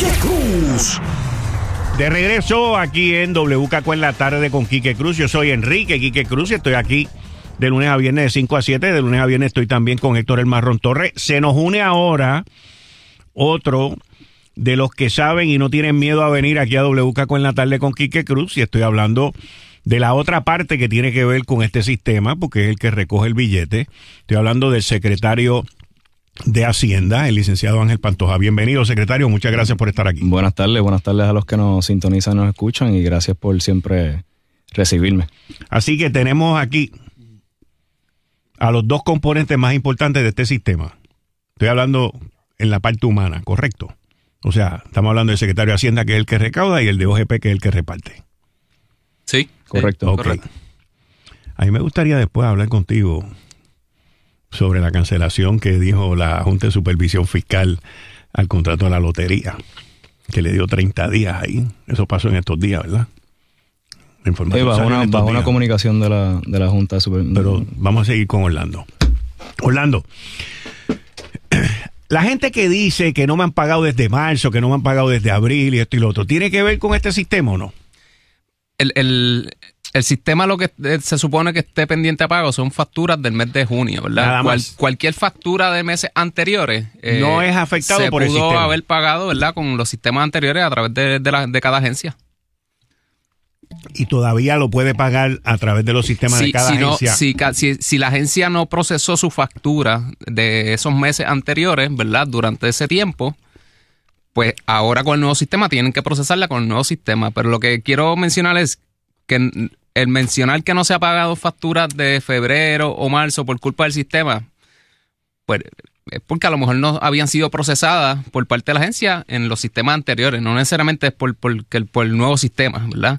Quique Cruz. De regreso aquí en WKQ en la tarde con Quique Cruz. Yo soy Enrique Quique Cruz y estoy aquí de lunes a viernes de 5 a 7. De lunes a viernes estoy también con Héctor El Marrón Torres. Se nos une ahora otro de los que saben y no tienen miedo a venir aquí a WKQ en la tarde con Quique Cruz. Y estoy hablando de la otra parte que tiene que ver con este sistema, porque es el que recoge el billete. Estoy hablando del secretario de Hacienda, el licenciado Ángel Pantoja. Bienvenido, secretario. Muchas gracias por estar aquí. Buenas tardes a los que nos sintonizan, nos escuchan y gracias por siempre recibirme. Así que tenemos aquí a los dos componentes más importantes de este sistema. Estoy hablando en la parte humana, ¿correcto? O sea, estamos hablando del secretario de Hacienda, que es el que recauda, y el de OGP, que es el que reparte. Sí, correcto. Okay. Correcto. A mí me gustaría después hablar contigo sobre la cancelación que dijo la Junta de Supervisión Fiscal al contrato de la lotería, que le dio 30 días ahí. Eso pasó en estos días, ¿verdad? La información bajo una comunicación de la Junta de Supervisión. Pero vamos a seguir con Orlando. Orlando, la gente que dice que no me han pagado desde marzo, que no me han pagado desde abril y esto y lo otro, ¿tiene que ver con este sistema o no? El sistema, lo que se supone que esté pendiente a pago son facturas del mes de junio, ¿verdad? Nada más. Cualquier factura de meses anteriores no es afectado por el sistema. Se pudo haber pagado, ¿verdad? Con los sistemas anteriores a través de cada agencia. Y todavía lo puede pagar a través de los sistemas de cada agencia. Si la agencia no procesó su factura de esos meses anteriores, ¿verdad? Durante ese tiempo, pues ahora con el nuevo sistema tienen que procesarla con el nuevo sistema. Pero lo que quiero mencionar es que el mencionar que no se ha pagado facturas de febrero o marzo por culpa del sistema, pues es porque a lo mejor no habían sido procesadas por parte de la agencia en los sistemas anteriores, no necesariamente es por el nuevo sistema, ¿verdad?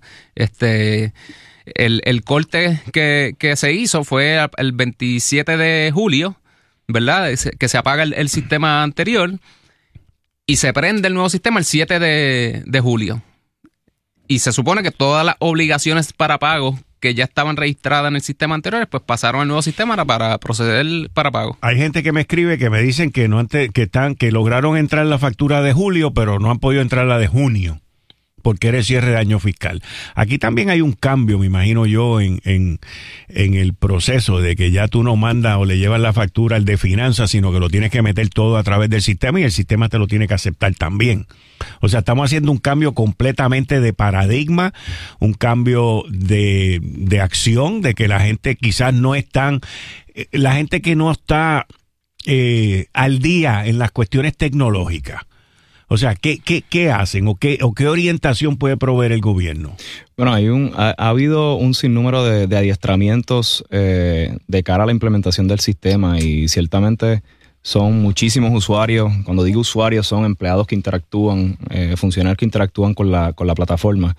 El corte que se hizo fue el 27 de julio, ¿verdad? Que se apaga el sistema anterior y se prende el nuevo sistema el 7 de julio. Y se supone que todas las obligaciones para pago que ya estaban registradas en el sistema anterior, pues pasaron al nuevo sistema para proceder para pago. Hay gente que me escribe que me dicen que que lograron entrar la factura de julio, pero no han podido entrar la de junio, porque era el cierre de año fiscal. Aquí también hay un cambio, me imagino yo, en el proceso de que ya tú no mandas o le llevas la factura al de finanzas, sino que lo tienes que meter todo a través del sistema y el sistema te lo tiene que aceptar también. O sea, estamos haciendo un cambio completamente de paradigma, un cambio de acción, de que la gente quizás no están, la gente que no está al día en las cuestiones tecnológicas. O sea, ¿qué hacen o qué orientación puede proveer el gobierno? Bueno, ha habido un sinnúmero de adiestramientos de cara a la implementación del sistema y ciertamente son muchísimos usuarios. Cuando digo usuarios son empleados que interactúan, funcionarios que interactúan con la plataforma.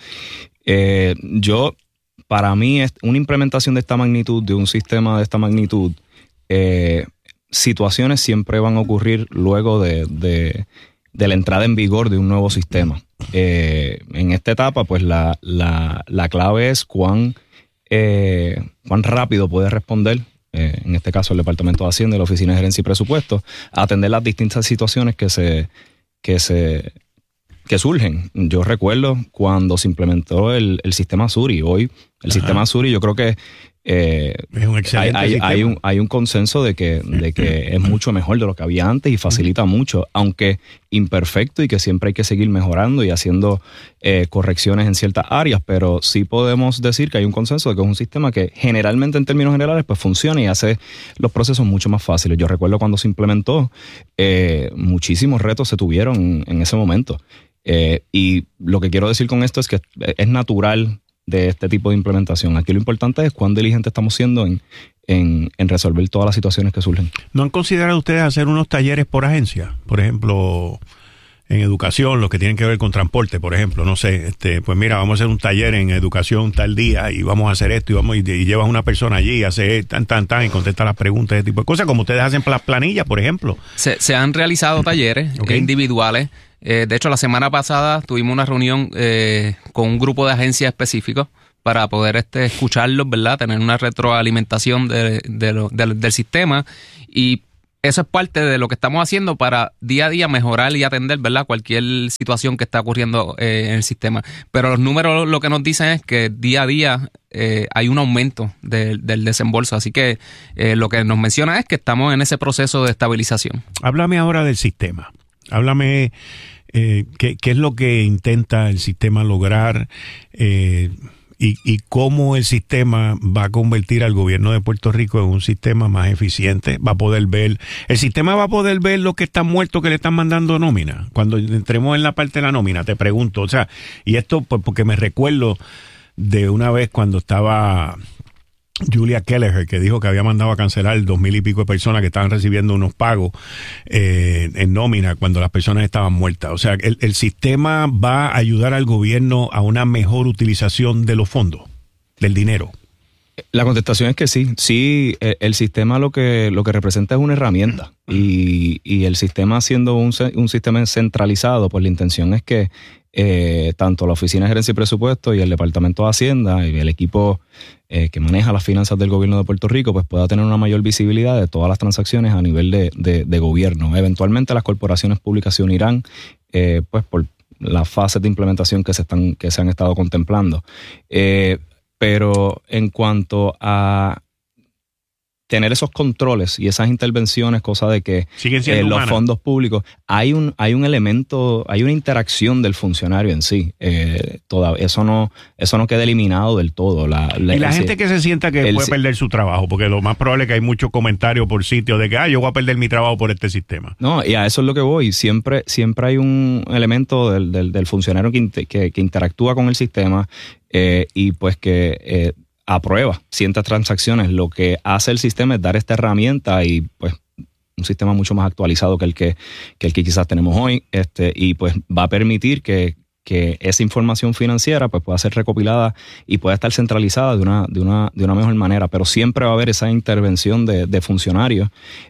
Para mí, una implementación de esta magnitud, de un sistema de esta magnitud, situaciones siempre van a ocurrir luego de la entrada en vigor de un nuevo sistema. En esta etapa, pues la clave es cuán rápido puede responder, en este caso el Departamento de Hacienda y la Oficina de Gerencia y Presupuesto, a atender las distintas situaciones que surgen. Yo recuerdo cuando se implementó el sistema Suri. Hoy el sistema Suri, yo creo que es un excelente hay un consenso de que es mucho mejor de lo que había antes y facilita mucho, aunque imperfecto y que siempre hay que seguir mejorando y haciendo correcciones en ciertas áreas, pero sí podemos decir que hay un consenso de que es un sistema que generalmente, en términos generales, pues funciona y hace los procesos mucho más fáciles. Yo recuerdo cuando se implementó, muchísimos retos se tuvieron en ese momento. Y lo que quiero decir con esto es que es natural de este tipo de implementación. Aquí lo importante es cuán diligentes estamos siendo en resolver todas las situaciones que surgen. ¿No han considerado ustedes hacer unos talleres por agencia? Por ejemplo, en educación, los que tienen que ver con transporte, por ejemplo, no sé, pues mira, vamos a hacer un taller en educación tal día y vamos a hacer esto y llevas una persona allí y hace tan y contesta las preguntas, ese tipo de cosas, como ustedes hacen para las planillas, por ejemplo. Se han realizado talleres individuales. De hecho, la semana pasada tuvimos una reunión con un grupo de agencias específicos para poder escucharlos, ¿verdad? Tener una retroalimentación del sistema y eso es parte de lo que estamos haciendo para día a día mejorar y atender, ¿verdad?, cualquier situación que está ocurriendo en el sistema. Pero los números lo que nos dicen es que día a día hay un aumento del desembolso. Así que lo que nos menciona es que estamos en ese proceso de estabilización. Háblame ahora del sistema. Háblame qué es lo que intenta el sistema lograr y cómo el sistema va a convertir al gobierno de Puerto Rico en un sistema más eficiente. El sistema va a poder ver los que están muertos que le están mandando nómina. Cuando entremos en la parte de la nómina, te pregunto, o sea, y esto pues porque me recuerdo de una vez cuando estaba Julia Kelleher, que dijo que había mandado a cancelar 2,000 y pico de personas que estaban recibiendo unos pagos en nómina cuando las personas estaban muertas. O sea, el sistema va a ayudar al gobierno a una mejor utilización de los fondos, del dinero. La contestación es que sí. Sí, el sistema lo que representa es una herramienta. Y el sistema siendo un sistema centralizado, pues la intención es que tanto la Oficina de Gerencia y Presupuesto y el Departamento de Hacienda y el equipo que maneja las finanzas del gobierno de Puerto Rico pues pueda tener una mayor visibilidad de todas las transacciones a nivel de gobierno. Eventualmente las corporaciones públicas se unirán pues por las fases de implementación que se han estado contemplando. Pero en cuanto a tener esos controles y esas intervenciones, cosa de que los fondos públicos, hay un elemento, hay una interacción del funcionario en sí. Eso no queda eliminado del todo. Y la gente que se sienta que puede perder su trabajo, porque lo más probable es que hay muchos comentarios por sitio de que yo voy a perder mi trabajo por este sistema. No, y a eso es lo que voy. Siempre hay un elemento del funcionario que interactúa con el sistema y pues que aprueba ciertas transacciones. Lo que hace el sistema es dar esta herramienta y pues un sistema mucho más actualizado que el que quizás tenemos hoy, y pues va a permitir que esa información financiera pues pueda ser recopilada y pueda estar centralizada de una mejor manera, pero siempre va a haber esa intervención de funcionarios,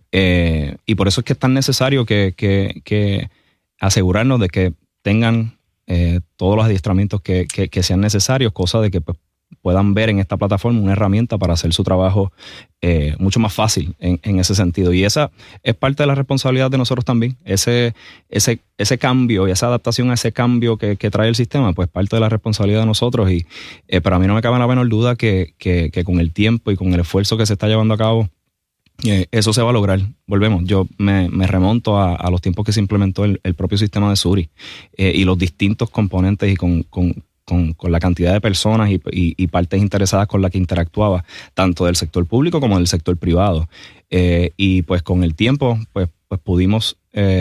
y por eso es que es tan necesario que asegurarnos de que tengan todos los adiestramientos que sean necesarios, cosa de que pues puedan ver en esta plataforma una herramienta para hacer su trabajo mucho más fácil en ese sentido. Y esa es parte de la responsabilidad de nosotros también. Ese cambio y esa adaptación a ese cambio que trae el sistema, pues parte de la responsabilidad de nosotros. Y para mí no me cabe la menor duda que con el tiempo y con el esfuerzo que se está llevando a cabo, eso se va a lograr. Volvemos, yo me remonto a los tiempos que se implementó el propio sistema de Suri y los distintos componentes y con la cantidad de personas y partes interesadas con las que interactuaba, tanto del sector público como del sector privado. Y pues con el tiempo pues pudimos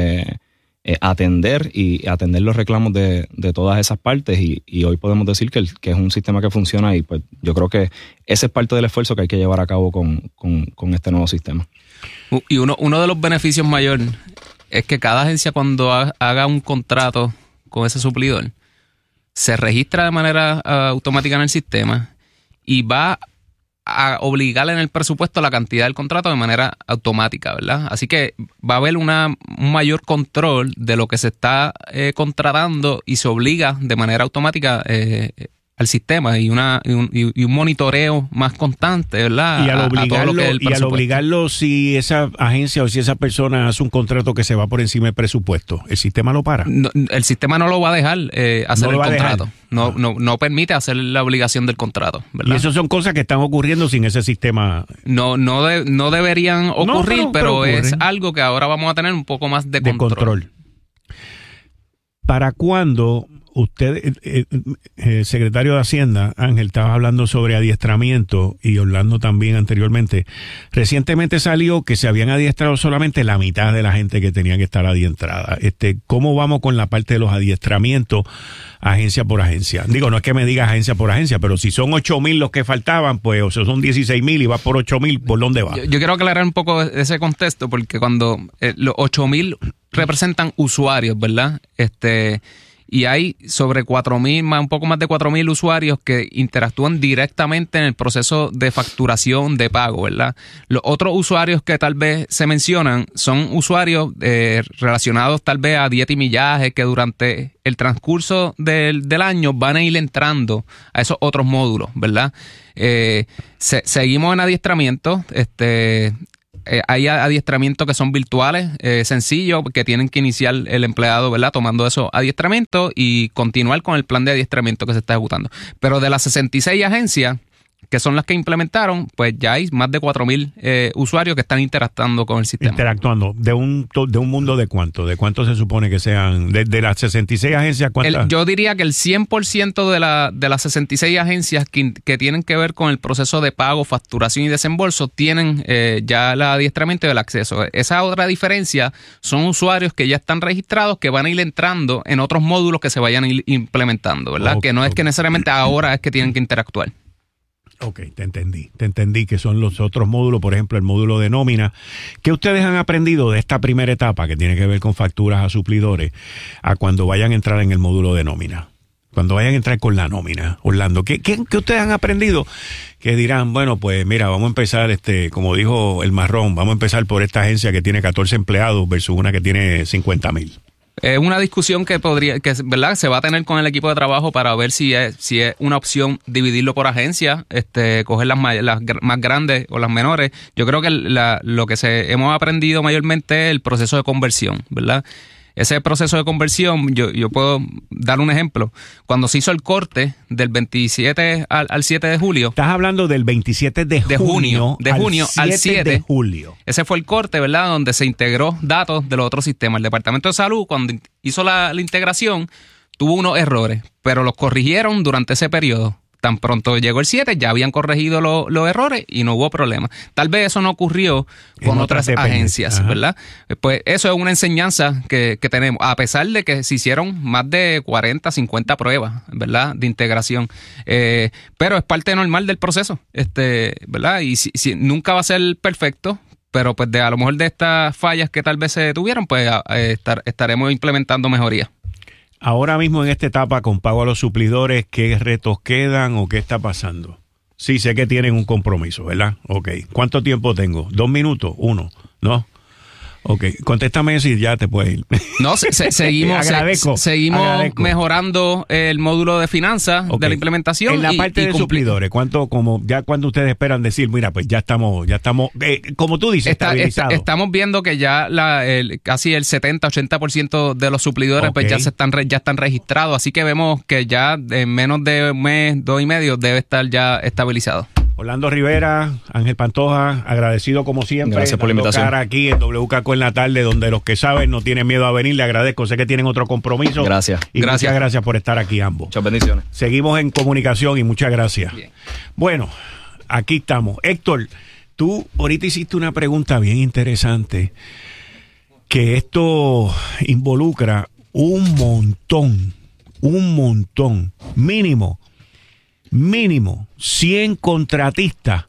atender los reclamos de todas esas partes y hoy podemos decir que es un sistema que funciona, y pues yo creo que ese es parte del esfuerzo que hay que llevar a cabo con este nuevo sistema. Y uno de los beneficios mayores es que cada agencia, cuando haga un contrato con ese suplidor, se registra de manera automática en el sistema y va a obligar en el presupuesto la cantidad del contrato de manera automática, ¿verdad? Así que va a haber un mayor control de lo que se está contratando y se obliga de manera automática al sistema y un monitoreo más constante, ¿verdad? Y al obligarlo, si esa agencia o si esa persona hace un contrato que se va por encima del presupuesto, ¿el sistema lo para? No, el sistema no lo va a dejar hacer el contrato. No permite hacer la obligación del contrato, ¿verdad? Y eso son cosas que están ocurriendo sin ese sistema. No deberían ocurrir, pero es algo que ahora vamos a tener un poco más de control. ¿Para cuándo usted, secretario de Hacienda, Ángel, estaba hablando sobre adiestramiento, y Orlando también anteriormente? Recientemente salió que se habían adiestrado solamente la mitad de la gente que tenía que estar adiestrada. ¿Cómo vamos con la parte de los adiestramientos agencia por agencia? Digo, no es que me digas agencia por agencia, pero si son 8,000 los que faltaban, pues o sea, son 16,000 y va por 8,000, ¿por dónde va? Yo quiero aclarar un poco ese contexto, porque cuando los 8,000 representan usuarios, ¿verdad? Y hay sobre 4,000, un poco más de 4,000 usuarios que interactúan directamente en el proceso de facturación de pago, ¿verdad? Los otros usuarios que tal vez se mencionan son usuarios relacionados tal vez a dieta y millaje, que durante el transcurso del año van a ir entrando a esos otros módulos, ¿verdad? Seguimos en adiestramiento. hay adiestramientos que son virtuales, sencillos, que tienen que iniciar el empleado, ¿verdad? Tomando esos adiestramientos y continuar con el plan de adiestramiento que se está ejecutando. Pero de las 66 agencias, que son las que implementaron, pues ya hay más de 4,000 usuarios que están interactuando con el sistema. Interactuando. ¿De un mundo de cuánto? ¿De cuánto se supone que sean? De las 66 agencias, ¿cuántas? Yo diría que el 100% de las 66 agencias que tienen que ver con el proceso de pago, facturación y desembolso tienen ya el adiestramiento y el acceso. Esa otra diferencia son usuarios que ya están registrados, que van a ir entrando en otros módulos que se vayan a ir implementando, ¿verdad? Que no es que necesariamente ahora es que tienen que interactuar. Ok, te entendí que son los otros módulos, por ejemplo, el módulo de nómina. ¿Qué ustedes han aprendido de esta primera etapa que tiene que ver con facturas a suplidores a cuando vayan a entrar en el módulo de nómina? Cuando vayan a entrar con la nómina, Orlando, ¿qué ustedes han aprendido? Que dirán, bueno, pues mira, vamos a empezar, como dijo el Marrón, vamos a empezar por esta agencia que tiene 14 empleados versus una que tiene 50,000. Es una discusión que ¿verdad? Se va a tener con el equipo de trabajo para ver si es una opción dividirlo por agencia, coger las más grandes o las menores. Yo creo que lo que hemos aprendido mayormente es el proceso de conversión, ¿verdad? Ese proceso de conversión, yo puedo dar un ejemplo. Cuando se hizo el corte del 27 al 7 de julio. Estás hablando del 27 de junio al 7 de julio. Ese fue el corte, ¿verdad? Donde se integró datos de los otros sistemas. El Departamento de Salud, cuando hizo la integración, tuvo unos errores, pero los corrigieron durante ese periodo. Tan pronto llegó el 7, ya habían corregido los errores y no hubo problema. Tal vez eso no ocurrió con otras agencias, ajá, ¿verdad? Pues eso es una enseñanza que tenemos, a pesar de que se hicieron más de 40, 50 pruebas, ¿verdad? De integración. Pero es parte normal del proceso, ¿verdad? Y si nunca va a ser perfecto, pero pues a lo mejor de estas fallas que tal vez se tuvieron, pues estaremos implementando mejorías. Ahora mismo en esta etapa con pago a los suplidores, ¿qué retos quedan o qué está pasando? Sí, sé que tienen un compromiso, ¿verdad? Ok. ¿Cuánto tiempo tengo? 2 minutos, 1, ¿no? Ok, contéstame si ya te puedes ir. No, seguimos mejorando el módulo de finanzas, okay, de la implementación. En la parte de suplidores, ¿cuánto ustedes esperan decir, mira, pues ya estamos, como tú dices, estabilizados? Estamos viendo que ya casi el 70-80% de los suplidores, okay, pues ya están registrados, así que vemos que ya en menos de un mes, 2 y medio, debe estar ya estabilizado. Orlando Rivera, Ángel Pantoja, agradecido como siempre. Gracias por la invitación. Cara aquí en WKQ en la tarde, donde los que saben no tienen miedo a venir. Le agradezco, sé que tienen otro compromiso. Gracias. Y muchas gracias por estar aquí ambos. Muchas bendiciones. Seguimos en comunicación y muchas gracias. Bien. Bueno, aquí estamos. Héctor, tú ahorita hiciste una pregunta bien interesante, que esto involucra un montón, mínimo 100 contratistas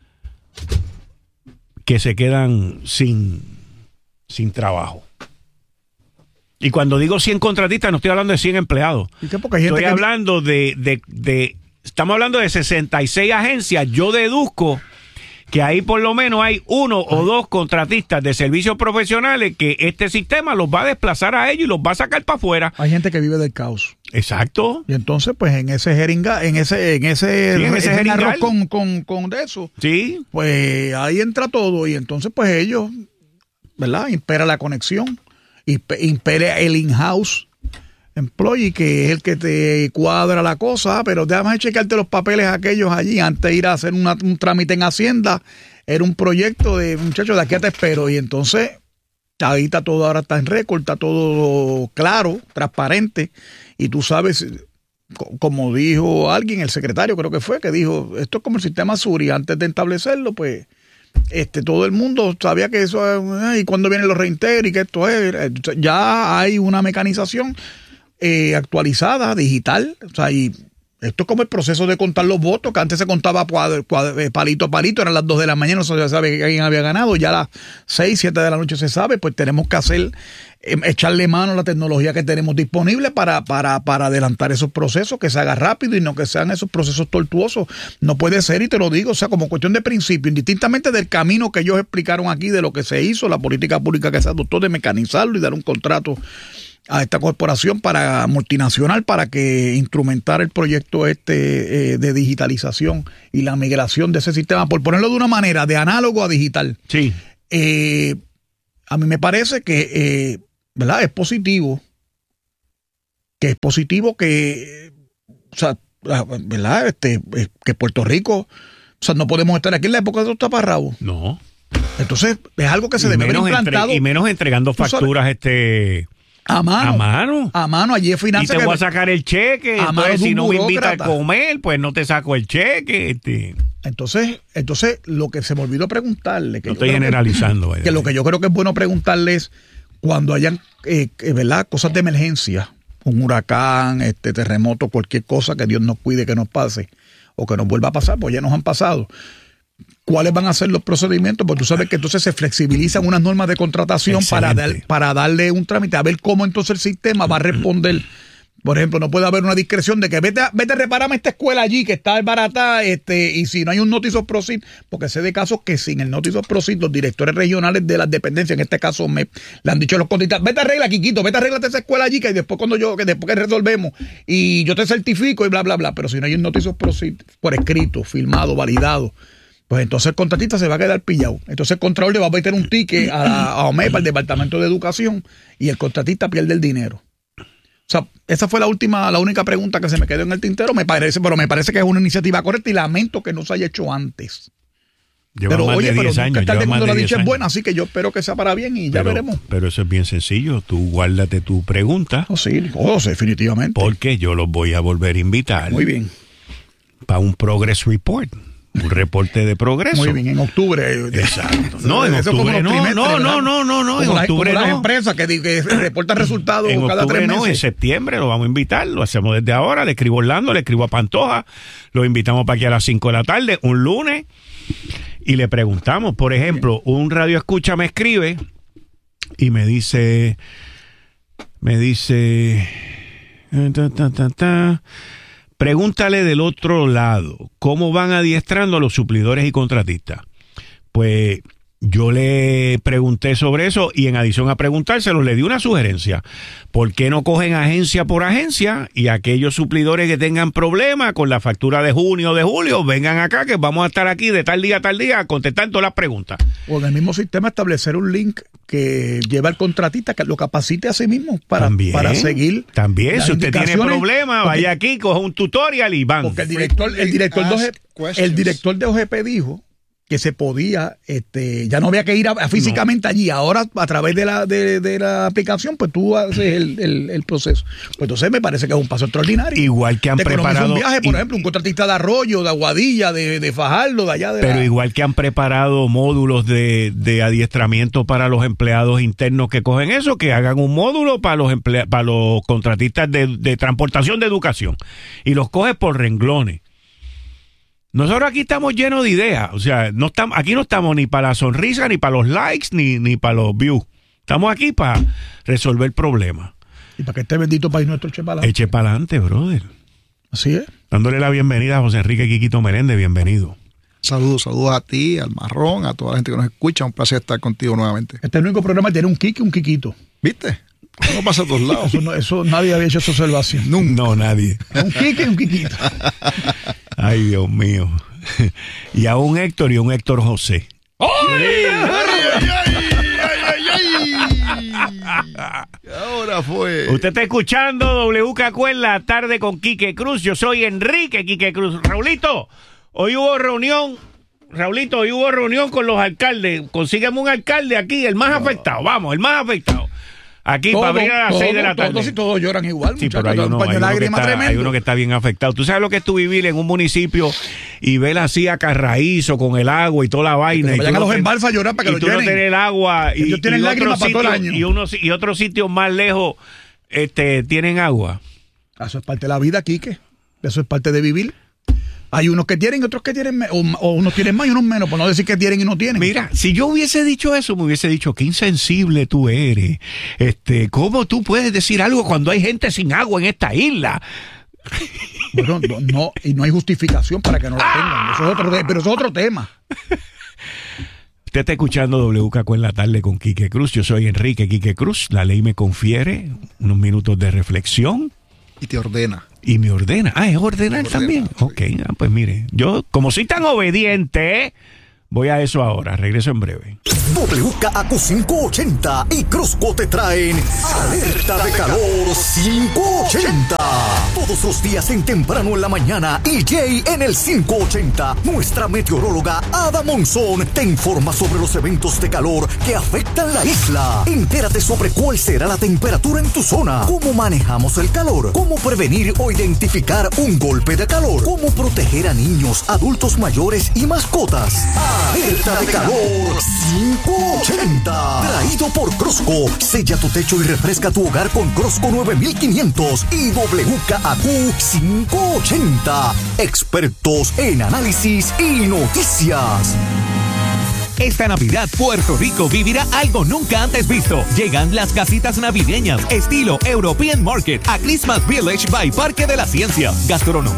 que se quedan sin trabajo. Y cuando digo 100 contratistas, no estoy hablando de 100 empleados. Estoy hablando estamos hablando de 66 agencias. Yo deduzco que ahí por lo menos hay 1 o 2 contratistas de servicios profesionales que este sistema los va a desplazar a ellos y los va a sacar para afuera. Hay gente que vive del caos. Exacto. Y entonces, pues en ese arroz con de eso, sí, pues ahí entra todo y entonces pues ellos, ¿verdad? Impera la conexión, impera el in-house employee, que es el que te cuadra la cosa, pero déjame checarte los papeles aquellos allí antes de ir a hacer un trámite en Hacienda. Era un proyecto de, muchachos, de aquí te espero. Y entonces, ahí está todo, ahora está en récord, está todo claro, transparente. Y tú sabes, como dijo alguien, el secretario creo que fue, que dijo, esto es como el sistema Suri, antes de establecerlo, pues todo el mundo sabía que eso, y cuando vienen los reintegros y que esto es, ya hay una mecanización actualizada, digital, o sea, y esto es como el proceso de contar los votos, que antes se contaba palito a palito, eran las 2 de la mañana, no se sabe quién había ganado, ya a las 6, 7 de la noche se sabe, pues tenemos que echarle mano a la tecnología que tenemos disponible para adelantar esos procesos, que se haga rápido y no que sean esos procesos tortuosos. No puede ser, y te lo digo, o sea, como cuestión de principio, indistintamente del camino que ellos explicaron aquí, de lo que se hizo, la política pública que se adoptó de mecanizarlo y dar un contrato a esta corporación multinacional para que instrumentara el proyecto de digitalización y la migración de ese sistema, por ponerlo de una manera, de análogo a digital. Sí. a mí me parece que, ¿verdad? Es positivo que, o sea, ¿verdad? Que Puerto Rico, o sea, no podemos estar aquí en la época de los taparrabos. No. Entonces, es algo que se debe haber implantado. Y menos entregando facturas, a mano. A mano. Allí es finanzas. Y te voy a sacar el cheque. Entonces, si no me invitas a comer, pues no te saco el cheque. Entonces, lo que se me olvidó preguntarle. Que no estoy generalizando. Que lo que yo creo que es bueno preguntarle es cuando hayan, ¿verdad? Cosas de emergencia, un huracán, terremoto, cualquier cosa que Dios nos cuide que nos pase o que nos vuelva a pasar, pues ya nos han pasado. ¿Cuáles van a ser los procedimientos? Porque tú sabes que entonces se flexibilizan unas normas de contratación para darle un trámite, a ver cómo entonces el sistema va a responder. Por ejemplo, no puede haber una discreción de que vete a repararme esta escuela allí que está baratada, y si no hay un notice of proceed, porque sé de casos que sin el notice of proceed, los directores regionales de las dependencias, en este caso le han dicho a los contratistas, vete a arreglar, Quiquito, vete a arreglarte esa escuela allí, que después después que resolvemos, y yo te certifico y bla, bla, bla. Pero si no hay un notice of proceed por escrito, firmado, validado, pues entonces el contratista se va a quedar pillado. Entonces el contralor le va a meter un ticket a OMEP, al Departamento de Educación, y el contratista pierde el dinero. O sea, esa fue la única pregunta que se me quedó en el tintero, pero me parece que es una iniciativa correcta y lamento que no se haya hecho antes. Pero oye, pero nunca tarde cuando la dicha es buena, así que yo espero que sea para bien y ya veremos. Pero eso es bien sencillo, tú guárdate tu pregunta. Sí, definitivamente. Porque yo los voy a volver a invitar. Muy bien. Para un progress report. Un reporte de progreso. Muy bien, en octubre. Exacto. No, en octubre no. En octubre no. Las empresas que reportan resultados cada 3 meses. En septiembre lo vamos a invitar, lo hacemos desde ahora. Le escribo a Orlando, le escribo a Pantoja, lo invitamos para aquí a las 5 de la tarde, un lunes, y le preguntamos. Por ejemplo, un radio escucha me escribe y me dice. Pregúntale del otro lado, ¿cómo van adiestrando a los suplidores y contratistas? Pues yo le pregunté sobre eso y en adición a preguntárselo le di una sugerencia. ¿Por qué no cogen agencia por agencia y aquellos suplidores que tengan problemas con la factura de junio o de julio vengan acá que vamos a estar aquí de tal día a tal día a contestar todas las preguntas? O en el mismo sistema establecer un link que lleva al contratista que lo capacite a sí mismo para seguir. También, si usted tiene problemas, vaya aquí, coja un tutorial y van. Porque el director de OGP dijo que se podía, ya no había que ir físicamente allí. Ahora, a través de la aplicación, pues tú haces el proceso. Pues entonces me parece que es un paso extraordinario. Igual que han preparado un viaje, por ejemplo, un contratista de Arroyo, de Aguadilla, de Fajardo, de allá de Pero igual que han preparado módulos de adiestramiento para los empleados internos que cogen eso, que hagan un módulo para los contratistas de transportación de educación. Y los coges por renglones. Nosotros aquí estamos llenos de ideas, o sea, aquí no estamos ni para la sonrisa, ni para los likes, ni para los views. Estamos aquí para resolver problemas. Y para que este bendito país nuestro eche para adelante. Eche para adelante, brother. Así es. Dándole la bienvenida a José Enrique Quiquito Meléndez, bienvenido. Saludos a ti, al Marrón, a toda la gente que nos escucha. Un placer estar contigo nuevamente. Este es el único programa que tiene un Quique y un Quiquito. ¿Viste? No pasa a todos lados. Eso nadie había hecho esa observación. No, nadie. Un Quique y un Quiquito. Ay, Dios mío. Y a un Héctor y un Héctor José. Ahora fue. Usted está escuchando WKQ en la tarde con Quique Cruz. Yo soy Enrique Quique Cruz. Raulito, hoy hubo reunión con los alcaldes. Consígueme un alcalde aquí, el más afectado. Vamos, el más afectado. Aquí para abrir a las 6 de la tarde. Todos lloran igual, sí, pero hay uno que está bien afectado. ¿Tú sabes lo que es tú vivir en un municipio y ver así a Carraízo con el agua y toda la vaina? Y vayan a los embalses a llorar para que lo llenen. Y tú no tenés el agua. Ellos tienen lágrimas para todo el año. Y otros sitios más lejos tienen agua. Eso es parte de la vida, Quique. Eso es parte de vivir. Hay unos que tienen y otros que tienen, o unos tienen más y unos menos, por no decir que tienen y no tienen. Mira, si yo hubiese dicho eso, me hubiese dicho, qué insensible tú eres. ¿Cómo tú puedes decir algo cuando hay gente sin agua en esta isla? Bueno, no, y no hay justificación para que no la tengan. Pero eso es otro tema. Usted está escuchando WKQ en la tarde con Quique Cruz. Yo soy Enrique Quique Cruz. La ley me confiere unos minutos de reflexión. Y te ordena. Y me ordena. ¿Es ordenar también? Ok, pues mire, yo como soy tan obediente, Voy a eso ahora, regreso en breve. WKAQ 580 y Crosco te traen Alerta de Calor 580. Todos los días en temprano en la mañana y Jay en el 580. Nuestra meteoróloga Ada Monzón te informa sobre los eventos de calor que afectan la isla. Entérate sobre cuál será la temperatura en tu zona, cómo manejamos el calor, cómo prevenir o identificar un golpe de calor, cómo proteger a niños, adultos mayores y mascotas. Alerta de Calor 580. Traído por Crosco. Sella tu techo y refresca tu hogar con Crosco 9500 y WKAQ 580. Expertos en análisis y noticias. Esta Navidad, Puerto Rico vivirá algo nunca antes visto. Llegan las casitas navideñas, estilo European Market, a Christmas Village by Parque de la Ciencia. Gastronomía